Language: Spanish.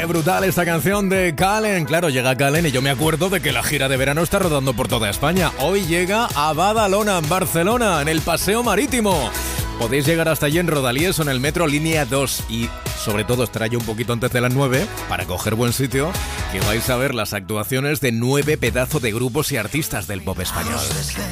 brutal esta canción de Kallen. Claro, llega Kallen y yo me acuerdo de que la gira de verano está rodando por toda España. Hoy llega a Badalona, en Barcelona, en el Paseo Marítimo. Podéis llegar hasta allí en Rodalies o en el metro Línea 2 y sobre todo estará yo un poquito antes de las 9 para coger buen sitio, que vais a ver las actuaciones de 9 pedazos de grupos y artistas del pop español.